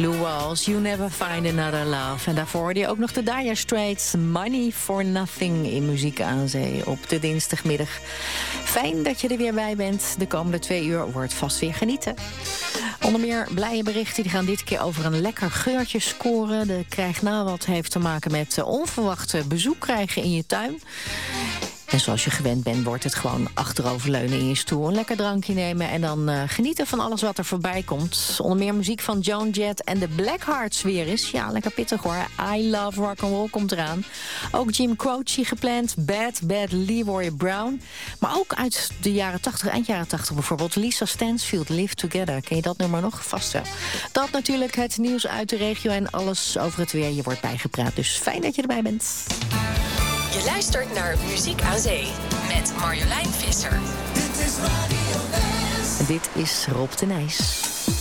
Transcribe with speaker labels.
Speaker 1: Lou Walls, You Never Find Another Love. En daarvoor hoorde je ook nog de Dire Straits, Money for Nothing in Muziek aan Zee op de dinsdagmiddag. Fijn dat je er weer bij bent. De komende 2 uur wordt vast weer genieten. Onder meer blije berichten die gaan dit keer over een lekker geurtje scoren. De Krijg na wat heeft te maken met onverwachte bezoek krijgen in je tuin. En zoals je gewend bent, wordt het gewoon achteroverleunen in je stoel. Een lekker drankje nemen en dan genieten van alles wat er voorbij komt. Onder meer muziek van Joan Jett en de Blackhearts weer eens. Ja, lekker pittig hoor. I Love Rock'n'Roll komt eraan. Ook Jim Croce gepland. Bad Leroy Brown. Maar ook uit de jaren 80, eind jaren 80 bijvoorbeeld. Lisa Stansfield, Live Together. Ken je dat nummer nog? Vast wel. Dat natuurlijk het nieuws uit de regio en alles over het weer. Je wordt bijgepraat, dus fijn dat je erbij bent.
Speaker 2: Je luistert naar Muziek aan Zee met Marjolein Visser.
Speaker 1: Dit is Rob de Nijs.